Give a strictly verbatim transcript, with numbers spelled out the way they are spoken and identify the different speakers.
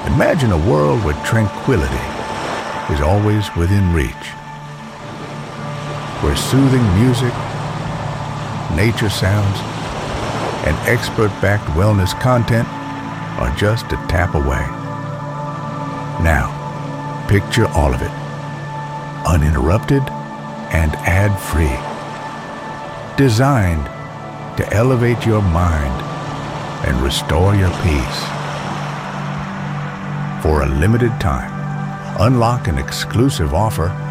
Speaker 1: Imagine a world where tranquility is always within reach, where soothing music, nature sounds, and expert-backed wellness content are just a tap away. Now, picture all of it, uninterrupted and ad-free. Designed to elevate your mind and restore your peace. For a limited time, unlock an exclusive offer